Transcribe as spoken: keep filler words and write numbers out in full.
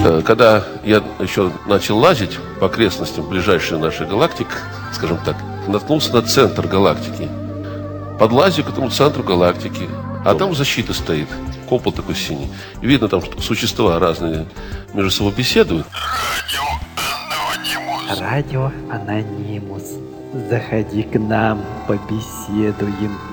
Э, Когда я еще начал лазить по окрестностям ближайшей нашей галактики, скажем так, наткнулся на центр галактики. Подлазю к этому центру галактики, а там защита стоит, купол такой синий. И видно, там что существа разные между собой беседуют. Радио Анонимус. Заходи к нам, побеседуем.